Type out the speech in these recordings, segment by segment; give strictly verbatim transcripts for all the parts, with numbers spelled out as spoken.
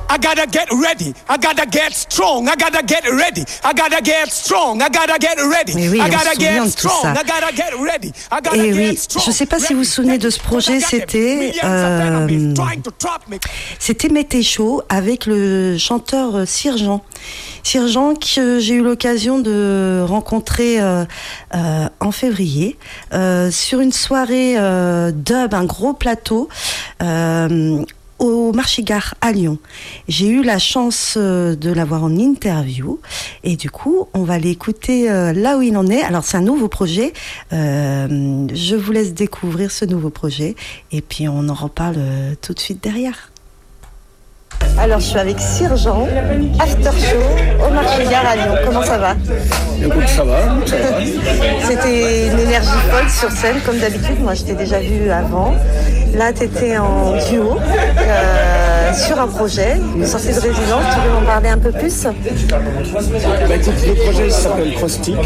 I gotta get ready. I gotta get strong. I gotta get ready. I gotta get strong. I gotta get ready. Mais oui, I on gotta se souvient get de tout strong. ça. I gotta get ready. I gotta Et get oui, strong. je ne sais pas si vous vous souvenez de ce projet, c'était euh, c'était Mété Chaud avec le chanteur Sir-Jean. Sir-Jean que j'ai eu l'occasion de rencontrer euh, euh, en février euh, sur une soirée euh, dub, un gros plateau. Euh, au Marché-Gare à Lyon. J'ai eu la chance de l'avoir en interview et du coup, on va l'écouter là où il en est. Alors, c'est un nouveau projet. Euh, je vous laisse découvrir ce nouveau projet et puis on en reparle tout de suite derrière. Alors, je suis avec Sir-Jean, after show au Marché-Gare à Lyon. Comment ça va ? Écoute, ça va, ça va. C'était une énergie folle sur scène, comme d'habitude. Moi, je t'ai déjà vu avant. Là, tu étais en duo euh, sur un projet, une sortie de résidence. Tu veux m'en parler un peu plus ? Bah, écoute, le projet s'appelle Crossstick.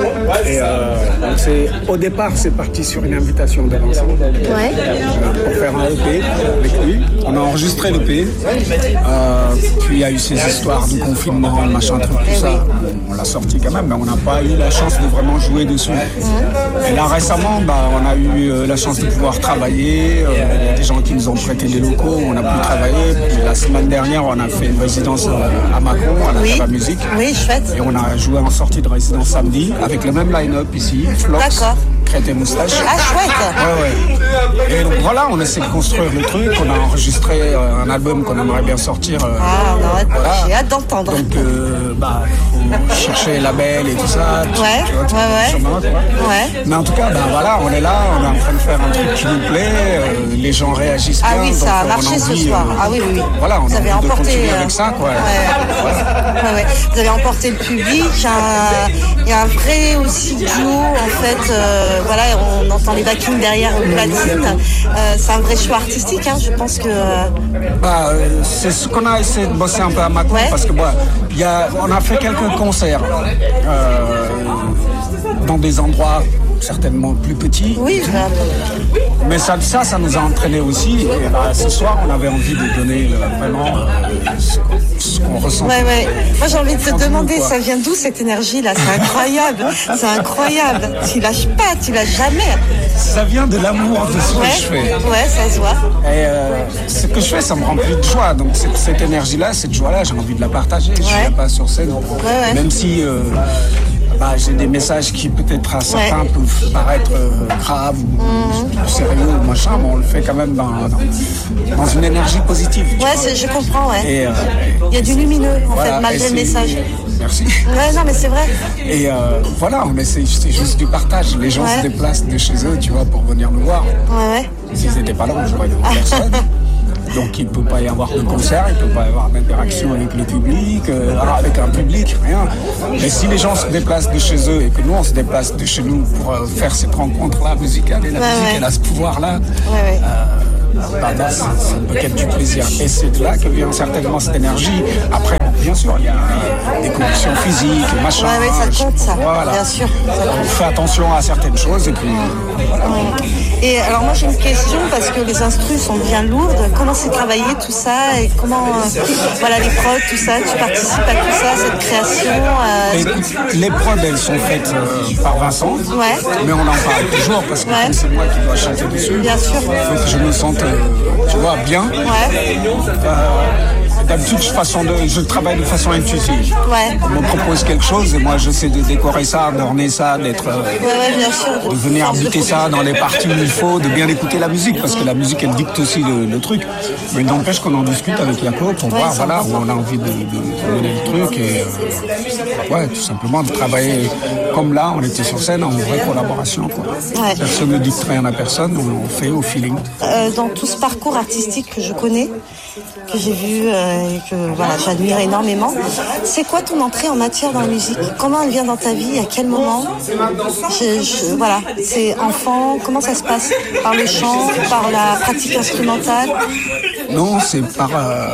Et euh, donc c'est, au départ, c'est parti sur une invitation de Vincent ouais. euh, pour faire un E P avec lui. On a enregistré l'E P. Euh, puis il y a eu ces histoires de confinement, machin, truc, tout ça. On l'a sorti quand même, mais on n'a pas eu la chance de vraiment jouer dessus. Et là, récemment, bah, on a eu euh, la chance de pouvoir travailler. Euh, Il y a des gens qui nous ont prêté des locaux, on a pu travailler. Puis la semaine dernière, on a fait une résidence à Macron, à la oui. Cava Musique. Oui, chouette. Et on a joué en sortie de résidence samedi, avec le même line-up ici, Flox, D'accord. Crête et Moustache. Ah, chouette. Ouais, ouais. Et donc voilà, on essaie de construire le truc. On a enregistré euh, un album qu'on aimerait bien sortir. Euh, ah, non, voilà. J'ai hâte d'entendre. Donc, euh, bah, faut chercher label et tout ça. Tu, ouais, tu vois, tu ouais, ouais. chemin, ouais. Mais en tout cas, ben voilà, on est là, on est en train de faire un truc qui nous plaît. Euh, les gens réagissent ah bien. Ah oui, ça a marché ce soir. Euh, ah oui, oui, oui. Voilà, on vous a avez envie emporté, de continuer euh, avec ça, quoi. Ouais. Voilà. Ouais, ouais. Vous avez emporté le public. Il y a un vrai aussi duo, en fait. Euh, voilà, on entend les backings derrière au platine. Euh, c'est un vrai choix artistique, hein. Je pense que. Bah, euh, c'est ce qu'on a essayé de bosser un peu à Macron, ouais. Parce que bah, y a, on a fait quelques concerts euh, dans des endroits certainement plus petits. Oui, je mais ça, ça, ça nous a entraînés aussi. Et bah, ce soir, on avait envie de donner euh, vraiment euh, ce, ce qu'on ressent. Ouais, ouais. Moi, j'ai envie de te demander, ça vient d'où cette énergie-là ? C'est incroyable. C'est incroyable. Tu lâches pas, tu lâches jamais. Ça vient de l'amour de ce ouais. que je fais. Ouais, ça se voit. Et euh, ce que je fais, ça me remplit de joie. Donc cette, cette énergie-là, cette joie-là, j'ai envie de la partager. Ouais. Je ne viens pas sur scène. Ouais, ouais. Même si euh, bah, j'ai des messages qui peut-être à certains ouais. peuvent paraître euh, graves ou mmh. sérieux ou machin, mais on le fait quand même dans, dans, dans une énergie positive. Ouais, c'est, je comprends, ouais. Et, euh, il y a du lumineux, en voilà, fait, malgré le message. Merci. Ouais, non, mais c'est vrai. Et euh, voilà, on essaie, c'est juste du partage. Les gens ouais. se déplacent de chez eux, tu vois, pour venir nous voir. Ouais, ouais. S'ils n'étaient pas là, j'aurais de personne. Donc il ne peut pas y avoir de concert, il ne peut pas y avoir d'interaction avec le public, euh, alors avec un public, rien. Mais si les gens se déplacent de chez eux et que nous on se déplace de chez nous pour euh, faire cette rencontre-là musicale, et la ouais, musique ouais. elle a ce pouvoir-là, ouais, ouais. Euh, bah, bah, ça, ça ne peut qu'être du plaisir. Et c'est de là que vient certainement cette énergie. Après, bien sûr, il y a des conditions physiques, machin. Ouais, ouais, ça compte ça, voilà. Bien sûr. On fait attention à certaines choses et puis voilà. Et alors moi j'ai une question parce que les instrus sont bien lourdes. Comment c'est travaillé tout ça et comment euh, voilà les prods, tout ça, tu participes à tout ça, cette création euh... les, les prods elles sont faites euh, par Vincent, ouais. mais on en parle toujours parce que ouais. c'est moi qui dois chanter dessus. Bien sûr. Il faut que je me sente, euh, tu vois, bien. Ouais. Euh, D'habitude, je, façon de, je travaille de façon intuitive. Ouais. On me propose quelque chose et moi, j'essaie de décorer ça, d'orner ça, d'être, ouais, ouais, bien sûr. de venir habiter ça dans les parties où il faut, de bien écouter la musique parce que la musique, elle dicte aussi le, le truc. Mais il n'empêche qu'on en discute avec Jaco pour ouais, voir voilà, où on a envie de, de, de mener le truc et euh, ouais, tout simplement de travailler comme là, on était sur scène en vraie collaboration. Quoi. Ouais. Personne ne dicte rien à personne, on fait au feeling. Euh, dans tout ce parcours artistique que je connais, que j'ai vu euh, et que voilà, j'admire énormément. C'est quoi ton entrée en matière dans la musique ? Comment elle vient dans ta vie ? À quel moment ? je, je, Voilà, c'est enfant. Comment ça se passe ? Par le chant, par la pratique instrumentale ? Non, c'est par, euh,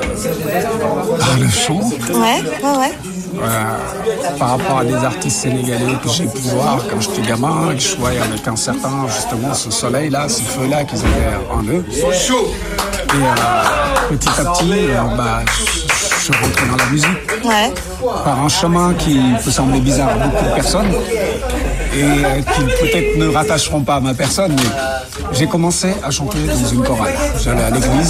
par le chant. Ouais, ouais, ouais. Euh, par rapport à des artistes sénégalais que j'ai pu voir quand j'étais gamin, que je voyais avec un certain, justement, ce soleil-là, ce feu-là qu'ils avaient en eux. euh, petit à petit, euh, bah, je suis rentré dans la musique. Ouais. Par un chemin qui peut sembler bizarre à beaucoup de personnes et euh, qui peut-être ne rattacheront pas à ma personne, mais j'ai commencé à chanter dans une chorale. J'allais à l'église,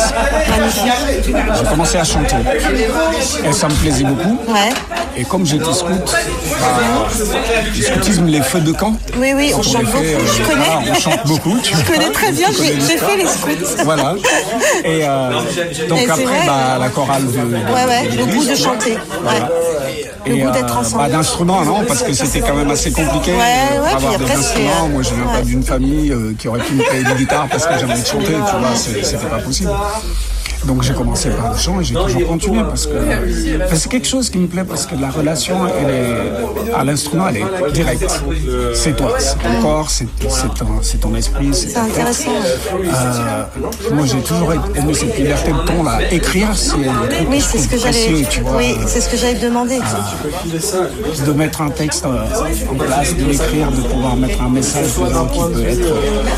j'ai commencé à chanter et ça me plaisait beaucoup. Ouais. Et comme j'étais scout, bah, le scoutisme, les feux de camp. Oui, oui, on chante beaucoup. Euh, je connais. Voilà, on chante beaucoup. Tu je vois, connais très bien, j'ai, j'ai fait les scouts. Voilà. Et euh, donc et après, vrai, bah, la chorale de. Ouais, ouais, le goût de chanter. Voilà. Ouais. Le et goût euh, d'être ensemble. Bah, d'instruments, non, parce que c'était quand même assez compliqué ouais, ouais, d'avoir puis des après, instruments. c'est... Moi, je viens ouais. pas d'une famille euh, qui aurait pu me payer de guitare parce que j'avais envie de chanter, tu vois, c'est, c'était pas possible. Donc j'ai commencé par le chant et j'ai toujours continué parce que enfin, c'est quelque chose qui me plaît parce que la relation elle est, à l'instrument elle est directe. C'est toi, c'est ton corps, c'est, c'est, ton, c'est ton esprit. C'est, c'est intéressant. Euh, moi j'ai toujours aimé cette liberté de ton là. Écrire c'est oui, c'est ce que précieux, j'allais, tu vois. Oui, c'est ce que j'allais te demander. Euh, de mettre un texte en place, de l'écrire, de pouvoir mettre un message dedans qui peut être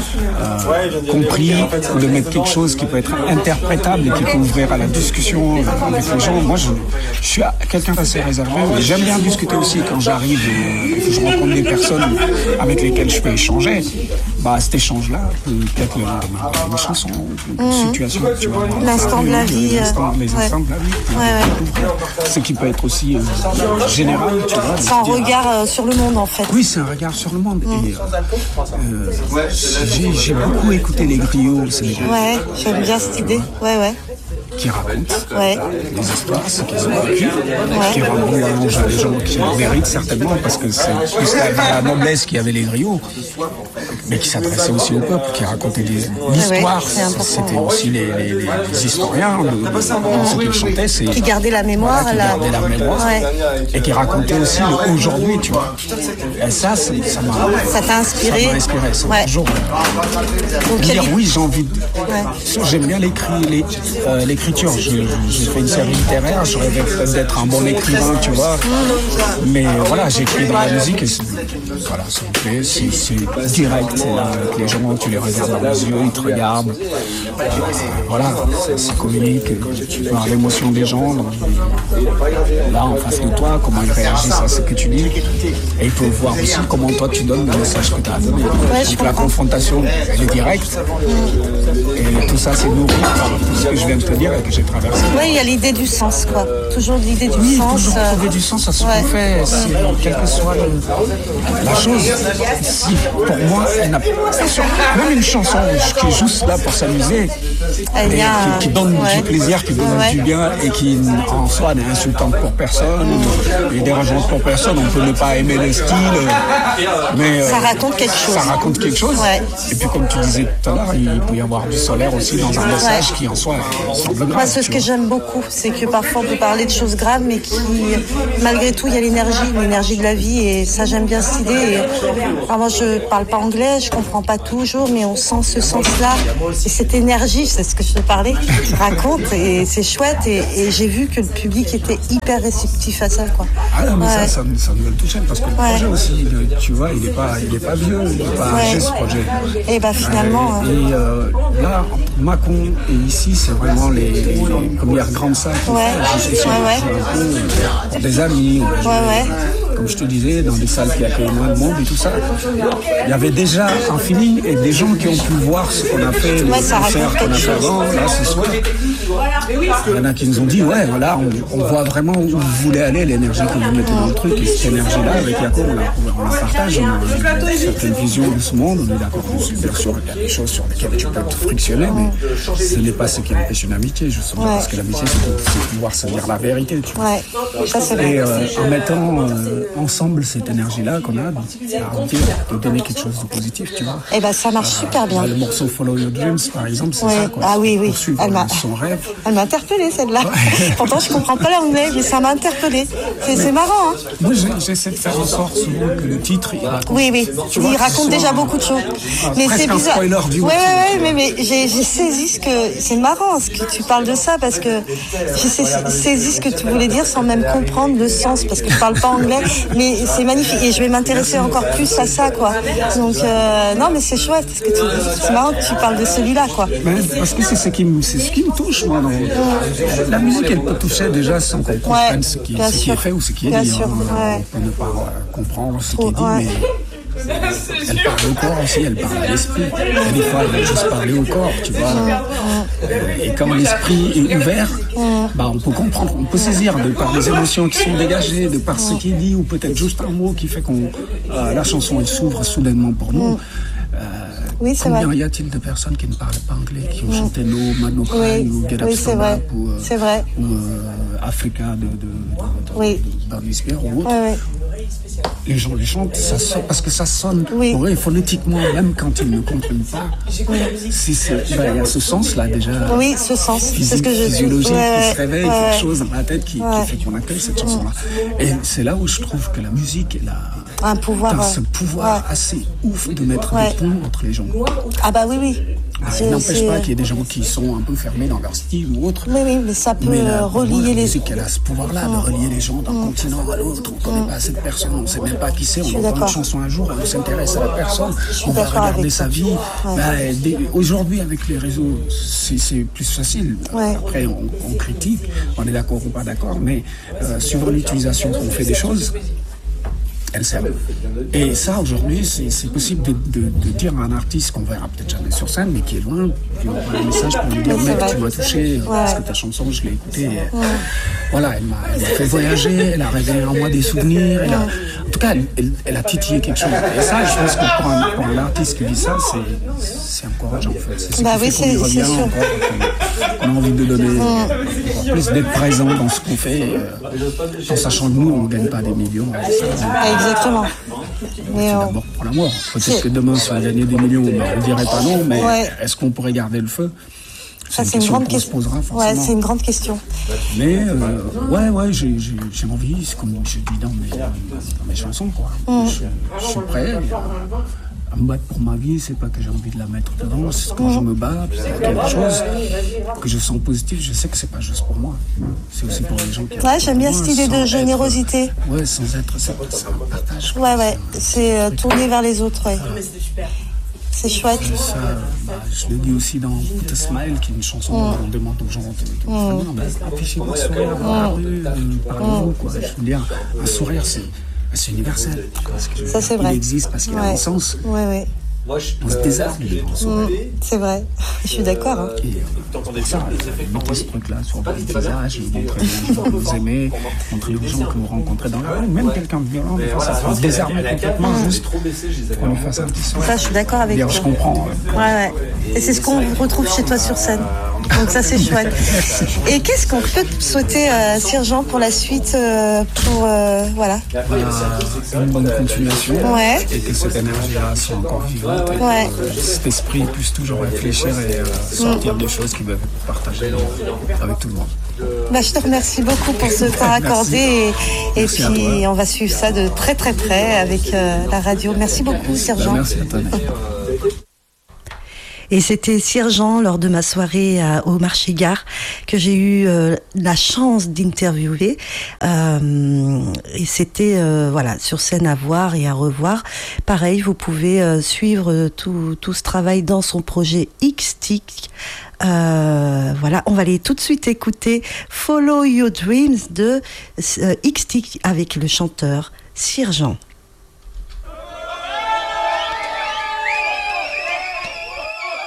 euh, compris, de mettre quelque chose qui peut être interprétable et qui peut ouvrir à la discussion avec les gens. Moi, je, je suis quelqu'un d'assez réservé, mais j'aime bien discuter aussi quand j'arrive et que je rencontre des personnes avec lesquelles je peux échanger. Bah, cet échange-là, peut-être les, les chansons, les mmh. situations, tu vois. L'instant de la vie. L'instant, les ouais. instants de la vie. Ouais, ouais. Ce qui peut être aussi euh, général, tu vois. C'est un regard euh, sur le monde, en fait. Oui, c'est un regard sur le monde. Mmh. Et, euh, j'ai, j'ai beaucoup écouté les griots au Sénégal. Ouais, j'aime bien cette idée. Ouais, ouais. Qui racontent ouais. les histoires, ce qu'ils ont vécu, ouais. qui rendent l'ange à des gens qui le méritent certainement, parce que c'est plus la, la noblesse qui avait les griots, mais qui s'adressait aussi au peuple, qui racontait des, l'histoire. Ouais, c'était aussi les, les, les historiens, le, le, ce qu'ils chantaient, c'est qui gardaient la mémoire, voilà, qui la... gardaient la mémoire, ouais. et qui racontaient aussi le aujourd'hui, tu vois. Et ça, c'est, ça m'a, ça t'a inspiré. Ça m'a inspiré, ça ouais. toujours. Donc, dire oui, j'ai envie. De, ouais. J'aime bien l'écrit, les, euh, l'écriture. Je, j'ai fait une série littéraire, je rêvais peut-être d'être un bon écrivain, tu vois. Mais voilà, j'écris dans la musique et c'est, voilà, ça me plaît, c'est, c'est direct, c'est là avec les gens, tu les regardes dans les yeux, ils te regardent. Et voilà, ça communique, tu vois l'émotion des gens. Donc, là, en face de toi, comment ils réagissent à ce que tu dis. Et ils peuvent voir aussi comment toi tu donnes le message que tu as donné. Ouais, donc la confrontation, elle est directe. Et tout ça, c'est nourri par tout ce que je viens de te dire. Que j'ai traversé. Oui, il y a l'idée du sens, quoi. Toujours l'idée du oui, sens. Toujours euh... trouver du sens à ce ouais. qu'on fait, si, quelle que soit le, la chose. Si, pour moi, elle n'a, même une chanson qui est juste là pour s'amuser, et qui, qui donne ouais. du plaisir, qui donne ouais. du bien et qui, en soi, n'est insultante pour personne, et dérangeante pour personne. On peut ne pas aimer le style, mais ça raconte quelque chose. Ça raconte quelque chose. Ouais. Et puis, comme tu disais tout à l'heure, il peut y avoir du solaire aussi dans un message ouais. qui, en soi, semble grave. Moi, c'est ce que j'aime beaucoup, c'est que parfois on peut parler de choses graves, mais qui, malgré tout, il y a l'énergie, l'énergie de la vie, et ça, j'aime bien cette idée. Et, enfin, moi, je parle pas anglais, je comprends pas toujours, mais on sent ce sens-là, et cette énergie, c'est ce que je te parlais, qui raconte, et c'est chouette, et, et j'ai vu que le public était hyper réceptif à ça, quoi. Ah non, mais ouais. ça, ça, ça me touche, parce que le ouais. projet aussi, tu vois, il est pas, il est pas vieux, il est pas âgé, ouais. ce projet. Et bah, finalement. Euh, et euh, là, Mâcon et ici, c'est vraiment les, les, les premières grandes salles. Ouais. Je suis ouais, ouais. Pour des amis, ouais, ouais. comme je te disais, dans des salles qui accueillent moins de monde et tout ça. Il y avait déjà un feeling et des gens qui ont pu voir ce qu'on a fait, les ouais, concerts qu'on a fait avant, là, ce soir. Il y en a qui nous ont dit, ouais, voilà, on, on voit vraiment où vous voulez aller, l'énergie que vous mettez dans le truc, et cette énergie-là, avec Yako, on la, on la partage, on a une certaine vision de ce monde, on est d'accord dessus. Bien sûr, il y a des choses sur lesquelles tu peux te frictionner, mais ce n'est pas ce qui empêche une amitié, justement, ouais. parce que l'amitié, c'est, c'est pouvoir se dire la vérité, tu vois. Ouais, ça c'est et euh, en mettant euh, ensemble cette énergie-là qu'on a, ça a envie de donner quelque chose de positif, tu vois. Et ben ça marche euh, super bien. Le morceau Follow Your Dreams, par exemple, c'est ouais. ça, quoi. Ah oui, oui. Elle m'a, son rêve. Elle m'a interpellée, celle-là. Ouais. Pourtant, je comprends pas l'anglais, mais ça m'a interpellée. C'est, c'est marrant, hein. Moi, j'essaie de faire en sorte souvent que le titre, il raconte. Oui, oui. Il vois, raconte déjà beaucoup de choses. Ah, mais c'est bizarre. Un spoiler du ouais, ouais, ouais, mais, mais j'ai, j'ai saisi ce que. C'est marrant ce que tu parles de ça, parce que j'ai saisi ce que tu voulais dire sans même comprendre le sens, parce que je parle pas anglais. mais c'est magnifique et je vais m'intéresser encore plus à ça, quoi. Donc euh, non, mais c'est chouette parce que tu, c'est marrant que tu parles de celui-là, quoi. Mais parce que c'est ce qui me, c'est ce qui me touche, moi. Dans, la musique, elle peut toucher déjà sans qu'on comprenne ouais, ce, qui, ce qui est fait ou ce qui est bien dit. Sûr, hein. Ouais. On peut ne pas euh, comprendre ce Trop, qui est dit, ouais. mais elle parle au corps aussi, elle parle à l'esprit. Et des fois, elle va juste parler au corps, tu vois. Mmh. Et quand l'esprit est ouvert, mmh. bah, on peut comprendre, on peut saisir de par les émotions qui sont dégagées, de par mmh. ce qui est dit, ou peut-être juste un mot qui fait que euh, la chanson elle s'ouvre soudainement pour nous. Mmh. Euh, oui, c'est combien vrai. y a-t-il de personnes qui ne parlent pas anglais, qui ont mmh. chanté No Man No Cry oui. ou Get Up oui, Stand Up ou, euh, c'est vrai. ou euh, Africa de, de, de, de, oui. de Britney Spears ou autre. Oui, oui. Les gens les chantent, ça sonne, parce que ça sonne oui. pour eux phonétiquement, même quand ils ne comprennent pas. Oui. Si c'est, ben, il y a ce sens-là déjà. Oui, ce sens. Physique, c'est ce que je physiologique ouais, qui se réveille, ouais, quelque chose dans la tête qui, ouais. qui fait qu'on accueille cette chanson-là. Et c'est là où je trouve que la musique, elle a un pouvoir, dans ce pouvoir ouais. assez ouf de mettre ouais. des ponts entre les gens. Ah bah oui, oui. Ça n'empêche pas qu'il y ait des gens qui sont un peu fermés dans leur style ou autre. Oui, oui, mais ça peut mais la, relier moi, la les... La musique, elle a ce pouvoir-là mmh. de relier les gens d'un mmh. continent à l'autre. On ne connaît mmh. pas cette personne, on ne sait même pas qui c'est. On entend une chanson un jour, on s'intéresse à la personne, on va regarder sa vie. Ouais. Bah, des, aujourd'hui, avec les réseaux, c'est, c'est plus facile. Ouais. Après, on, on critique, on est d'accord ou pas d'accord, mais euh, suivant l'utilisation qu'on fait des choses, elle sert. Et ça, aujourd'hui, c'est, c'est possible de, de, de dire à un artiste qu'on verra peut-être jamais sur scène, mais qui est loin, puis on envoie un message pour lui dire, mec, tu m'as touché, ouais. parce que ta chanson, je l'ai écoutée. Et, ouais. Voilà, elle m'a, elle m'a fait voyager, elle a réveillé en moi des souvenirs. Elle a, en tout cas, elle, elle, elle a titillé quelque chose. Et ça, je pense que pour un, pour un artiste qui dit ça, c'est, c'est encourageant, en fait. C'est ce bah qui oui, fait qu'on y revient c'est encore, qu'on, qu'on a envie de donner mmh. encore plus, d'être présent dans ce qu'on fait. En sachant que nous, on ne gagne pas des millions. Ça, exactement. Mais c'est euh... d'abord pour l'amour. Peut-être c'est... que demain, si on gagnait des millions, ben, on ne dirait pas non, mais ouais. est-ce qu'on pourrait garder le feu? C'est, ça, une, c'est une grande question. Se posera, ouais, c'est une grande question. Mais euh, ouais, ouais, j'ai, j'ai, j'ai envie, c'est comme je dis dans mes, dans mes chansons, quoi. Mm. Je, je suis prêt à me battre pour ma vie, c'est pas que j'ai envie de la mettre dedans, c'est quand mm. je me bats, puis c'est quelque chose que je sens positif, je sais que c'est pas juste pour moi, c'est aussi pour les gens qui... Ouais, j'aime bien cette idée de générosité. Être, ouais, sans être, c'est, c'est un partage. Ouais, ouais, c'est euh, tourner vers les autres, ouais. C'est chouette. Ça, bah, je le dis aussi dans Put a Smile, qui est une chanson mm. où on demande aux gens de mm. non, mais affichez-vous un sourire dans la rue, parlez-vous, quoi. Je veux dire, un sourire, c'est, c'est universel. Parce que, ça, c'est vrai. Il existe parce qu'il ouais. a un sens. Ouais, ouais. On se désarme devant son mmh, c'est vrai, je suis d'accord. Hein. Et euh, ça, montrer ce truc-là sur votre visage, montrer aux gens que vous aimez, montrer aux gens que vous rencontrez dans la rue, même quelqu'un de violent, des fois ça peut se désarmer complètement mmh. juste pour qu'on lui fasse un petit sourire. Ça, je suis d'accord avec toi. Je comprends. Ouais, ouais. Et c'est ce qu'on retrouve chez toi sur scène. Donc ça, c'est chouette. Et qu'est-ce qu'on peut te souhaiter, euh, Sir-Jean, pour la suite, euh, pour, euh, voilà. Euh, une bonne continuation. Ouais. Et que cette énergie-là soit encore vivante. Ouais. Euh, cet esprit puisse toujours réfléchir et euh, sortir mmh. des choses qui peuvent être partagées avec tout le monde. Bah, je te remercie beaucoup pour ce temps accordé et, et puis on va suivre ça de très très près avec euh, la radio. Merci beaucoup, Sir-Jean. Bah, merci à toi. Et c'était Sir-Jean lors de ma soirée à, au Marché Gare que j'ai eu euh, la chance d'interviewer. Euh, et c'était euh, voilà sur scène à voir et à revoir. Pareil, vous pouvez euh, suivre tout, tout ce travail dans son projet X-Tic. Euh, voilà, on va aller tout de suite écouter Follow Your Dreams de euh, X-Tic avec le chanteur Sir-Jean.